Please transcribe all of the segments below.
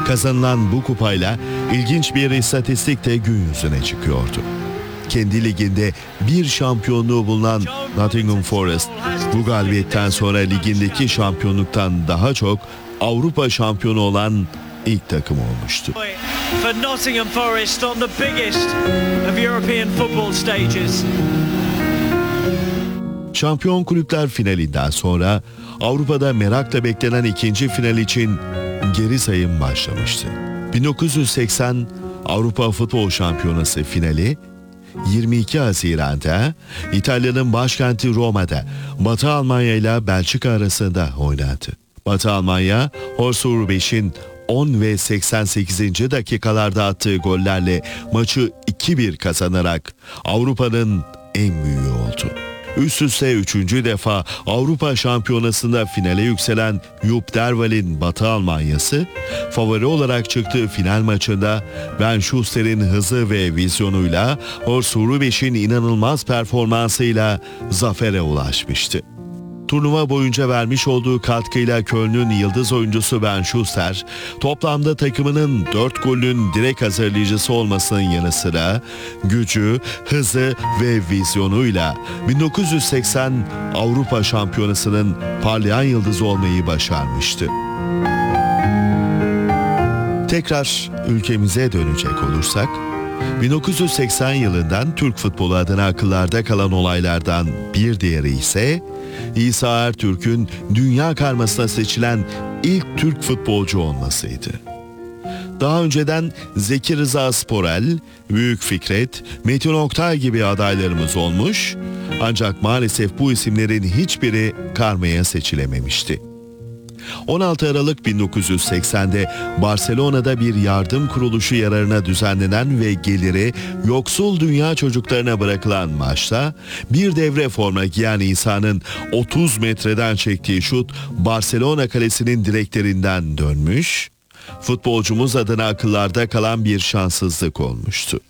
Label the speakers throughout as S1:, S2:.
S1: Kazanılan bu kupayla ilginç bir istatistik de gün yüzüne çıkıyordu. Kendi liginde bir şampiyonluğu bulunan Nottingham Forest, bu galibiyetten sonra ligindeki şampiyonluktan daha çok Avrupa şampiyonu olan ilk takım olmuştu.
S2: For Nottingham Forest on the biggest of European football stages.
S1: Şampiyon Kulüpler finalinden sonra Avrupa'da merakla beklenen ikinci final için geri sayım başlamıştı. 1980 Avrupa Futbol Şampiyonası finali 22 Haziran'da İtalya'nın başkenti Roma'da Batı Almanya ile Belçika arasında oynandı. Batı Almanya, Horst Hrubesch'in 10 ve 88. dakikalarda attığı gollerle maçı 2-1 kazanarak Avrupa'nın en büyüğü oldu. Üst üste 3. defa Avrupa Şampiyonası'nda finale yükselen Jupp Derwal'in Batı Almanya'sı, favori olarak çıktığı final maçında Ben Schuster'in hızı ve vizyonuyla, Horst Hrubesch'in inanılmaz performansıyla zafere ulaşmıştı. Turnuva boyunca vermiş olduğu katkıyla Köln'ün yıldız oyuncusu Ben Schuster, toplamda takımının 4 golün direkt hazırlayıcısı olmasının yanı sıra gücü, hızı ve vizyonuyla 1980 Avrupa Şampiyonası'nın parlayan yıldızı olmayı başarmıştı. Tekrar ülkemize dönecek olursak, 1980 yılından Türk futbolu adına akıllarda kalan olaylardan bir diğeri ise İsa Ertürk'ün dünya karmasına seçilen ilk Türk futbolcu olmasıydı. Daha önceden Zeki Rıza Sporel, Büyük Fikret, Metin Oktay gibi adaylarımız olmuş, ancak maalesef bu isimlerin hiçbiri karmaya seçilememişti. 16 Aralık 1980'de Barcelona'da bir yardım kuruluşu yararına düzenlenen ve geliri yoksul dünya çocuklarına bırakılan maçta bir devre forma giyen İsa'nın 30 metreden çektiği şut Barcelona kalesinin direklerinden dönmüş, futbolcumuz adına akıllarda kalan bir şanssızlık olmuştu.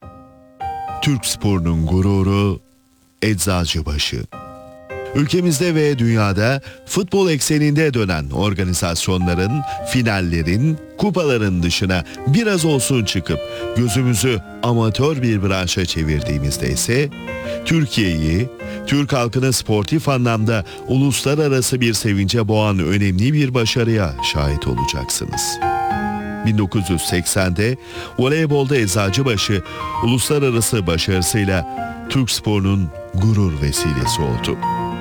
S1: Türk sporunun gururu Eczacıbaşı. Ülkemizde ve dünyada futbol ekseninde dönen organizasyonların, finallerin, kupaların dışına biraz olsun çıkıp gözümüzü amatör bir branşa çevirdiğimizde ise Türkiye'yi, Türk halkını sportif anlamda uluslararası bir sevince boğan önemli bir başarıya şahit olacaksınız. 1980'de voleybolda Eczacıbaşı uluslararası başarısıyla Türk sporunun gurur vesilesi oldu.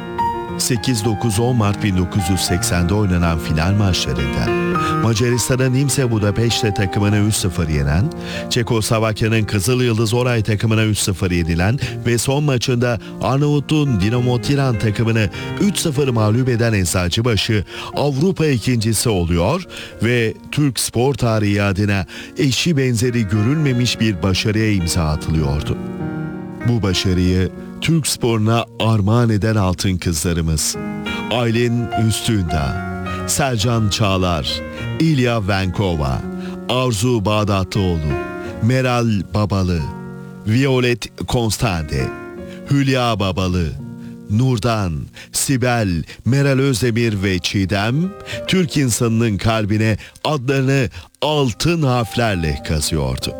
S1: 8-9-10 Mart 1980'de oynanan final maçlarında Macaristan'ın Nimse Budapeşte takımını 3-0 yenen, Çekoslovakya'nın Kızıl Yıldız Oray takımına 3-0 yenilen ve son maçında Arnavutluğun Dinamo Tiran takımını 3-0 mağlup eden Eczacıbaşı Avrupa ikincisi oluyor ve Türk spor tarihi adına eşi benzeri görülmemiş bir başarıya imza atılıyordu. Bu başarıyı Türk sporuna armağan eden altın kızlarımız Aylin Üstündağ, Sercan Çağlar, İlya Venkova, Arzu Bağdatlıoğlu, Meral Babalı, Violet Konstante, Hülya Babalı, Nurdan, Sibel, Meral Özdemir ve Çiğdem, Türk insanının kalbine adlarını altın harflerle kazıyordu.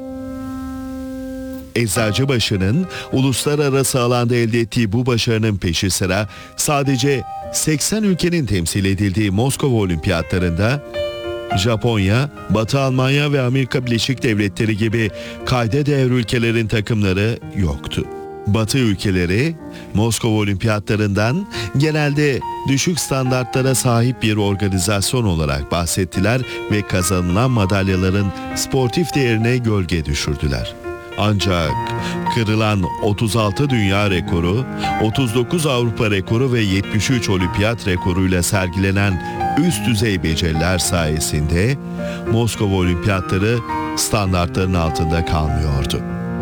S1: Eczacıbaşı'nın uluslararası alanda elde ettiği bu başarının peşi sıra sadece 80 ülkenin temsil edildiği Moskova Olimpiyatlarında Japonya, Batı Almanya ve Amerika Birleşik Devletleri gibi kayda değer ülkelerin takımları yoktu. Batı ülkeleri Moskova Olimpiyatlarından genelde düşük standartlara sahip bir organizasyon olarak bahsettiler ve kazanılan madalyaların sportif değerine gölge düşürdüler. Ancak kırılan 36 dünya rekoru, 39 Avrupa rekoru ve 73 olimpiyat rekoruyla sergilenen üst düzey beceriler sayesinde Moskova Olimpiyatları standartların altında kalmıyordu.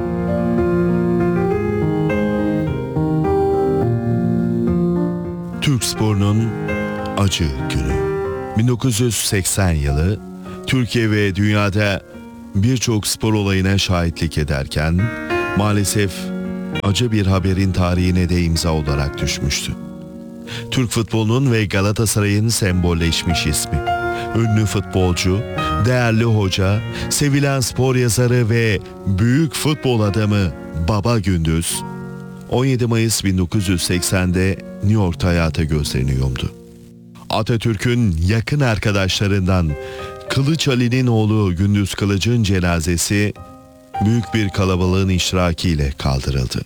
S1: Türk sporunun acı günü. 1980 yılı Türkiye ve dünyada birçok spor olayına şahitlik ederken maalesef acı bir haberin tarihine de imza olarak düşmüştü. Türk futbolunun ve Galatasaray'ın sembolleşmiş ismi, ünlü futbolcu, Değerli hoca, sevilen spor yazarı ve büyük futbol adamı Baba Gündüz, 17 Mayıs 1980'de New York'ta hayata gözlerini yumdu. Atatürk'ün yakın arkadaşlarından Kılıç Ali'nin oğlu Gündüz Kılıç'ın cenazesi büyük bir kalabalığın iştirakiyle kaldırıldı.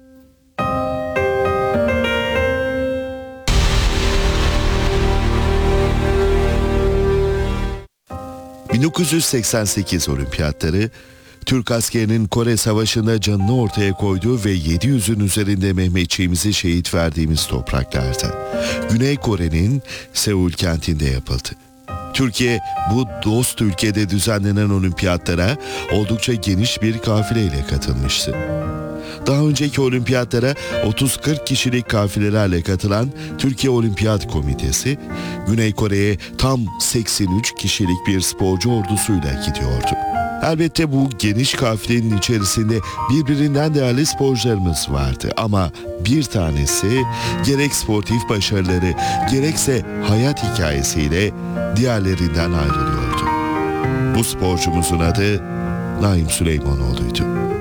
S1: ...1988 olimpiyatları, Türk askerinin Kore Savaşı'nda canını ortaya koyduğu ve 700'ün üzerinde Mehmetçiğimizi şehit verdiğimiz topraklarda, Güney Kore'nin Seul kentinde yapıldı. Türkiye bu dost ülkede düzenlenen olimpiyatlara oldukça geniş bir kafileyle katılmıştı. Daha önceki olimpiyatlara 30-40 kişilik kafilelerle katılan Türkiye Olimpiyat Komitesi, Güney Kore'ye tam 83 kişilik bir sporcu ordusuyla gidiyordu. Elbette bu geniş kafilenin içerisinde birbirinden değerli sporcularımız vardı ama bir tanesi gerek sportif başarıları gerekse hayat hikayesiyle diğerlerinden ayrılıyordu. Bu sporcumuzun adı Naim Süleymanoğlu'ydu.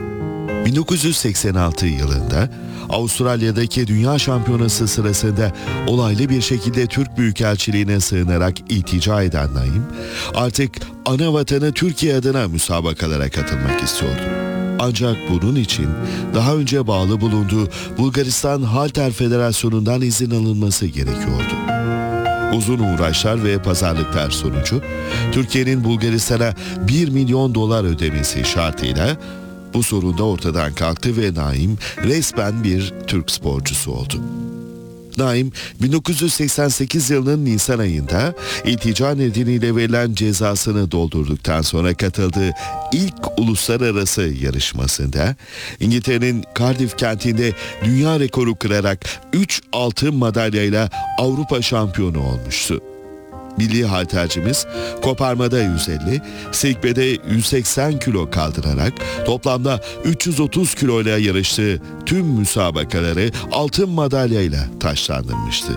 S1: 1986 yılında Avustralya'daki Dünya Şampiyonası sırasında olaylı bir şekilde Türk Büyükelçiliğine sığınarak iltica eden Naim, artık ana vatanı Türkiye adına müsabakalara katılmak istiyordu. Ancak bunun için daha önce bağlı bulunduğu Bulgaristan Halter Federasyonu'ndan izin alınması gerekiyordu. Uzun uğraşlar ve pazarlıklar sonucu Türkiye'nin Bulgaristan'a $1 milyon ödemesi şartıyla bu sorun da ortadan kalktı ve Naim resmen bir Türk sporcusu oldu. Naim 1988 yılının Nisan ayında iltica nedeniyle verilen cezasını doldurduktan sonra katıldığı ilk uluslararası yarışmasında İngiltere'nin Cardiff kentinde dünya rekoru kırarak 3 altın madalyayla Avrupa şampiyonu olmuştu. Milli haltercimiz koparmada 150, silkmede 180 kilo kaldırarak toplamda 330 kiloyla yarıştığı tüm müsabakaları altın madalyayla taçlandırmıştı.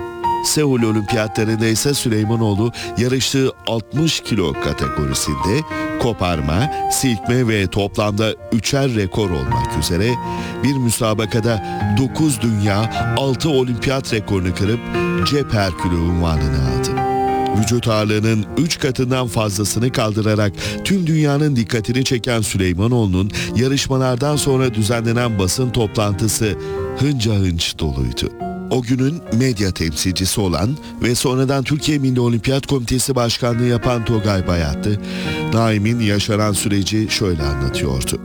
S1: Seul Olimpiyatlarında ise Süleymanoğlu yarıştığı 60 kilo kategorisinde koparma, silkme ve toplamda 3'er rekor olmak üzere bir müsabakada 9 dünya 6 olimpiyat rekorunu kırıp cep herkülü unvanını aldı. Vücut ağırlığının 3 katından fazlasını kaldırarak tüm dünyanın dikkatini çeken Süleymanoğlu'nun yarışmalardan sonra düzenlenen basın toplantısı hınca hınç doluydu. O günün medya temsilcisi olan ve sonradan Türkiye Milli Olimpiyat Komitesi Başkanlığı yapan Togay Bayatlı, Naim'in yaşanan süreci şöyle anlatıyordu.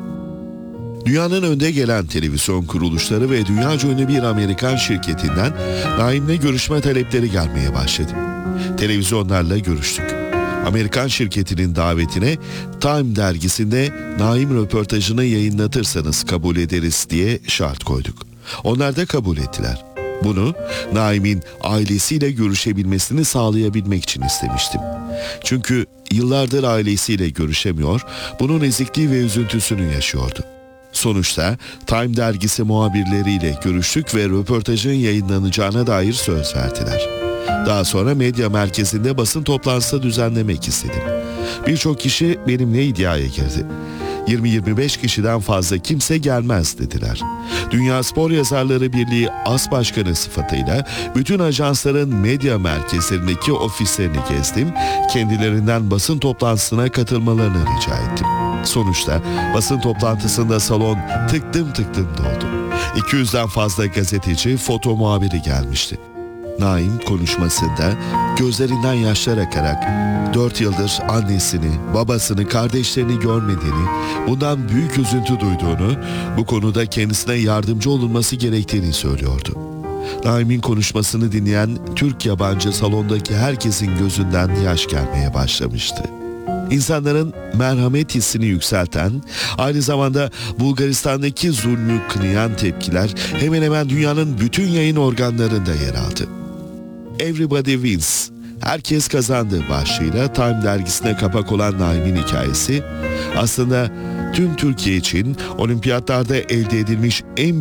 S1: Dünyanın önde gelen televizyon kuruluşları ve dünyaca ünlü bir Amerikan şirketinden Naim'le görüşme talepleri gelmeye başladı. Televizyonlarla görüştük. Amerikan şirketinin davetine Time dergisinde Naim röportajını yayınlatırsanız kabul ederiz diye şart koyduk. Onlar da kabul ettiler. Bunu Naim'in ailesiyle görüşebilmesini sağlayabilmek için istemiştim. Çünkü yıllardır ailesiyle görüşemiyor, bunun ezikliği ve üzüntüsünü yaşıyordu. Sonuçta Time dergisi muhabirleriyle görüştük ve röportajın yayınlanacağına dair söz verdiler. Daha sonra medya merkezinde basın toplantısı düzenlemek istedim. Birçok kişi benimle iddiaya girdi. 20-25 kişiden fazla kimse gelmez dediler. Dünya Spor Yazarları Birliği As Başkanı sıfatıyla bütün ajansların medya merkezlerindeki ofislerini gezdim. Kendilerinden basın toplantısına katılmalarını rica ettim. Sonuçta basın toplantısında salon tıklım doldu. 200'den fazla gazeteci, foto muhabiri gelmişti. Naim konuşmasında gözlerinden yaşlar akarak 4 yıldır annesini, babasını, kardeşlerini görmediğini, bundan büyük üzüntü duyduğunu, bu konuda kendisine yardımcı olunması gerektiğini söylüyordu. Naim'in konuşmasını dinleyen Türk yabancı salondaki herkesin gözünden yaş gelmeye başlamıştı. İnsanların merhamet hissini yükselten, aynı zamanda Bulgaristan'daki zulmü kınayan tepkiler hemen hemen dünyanın bütün yayın organlarında yer aldı. Everybody Wins, herkes kazandı başlığıyla Time dergisine kapak olan Naim'in hikayesi aslında tüm Türkiye için olimpiyatlarda elde edilmiş en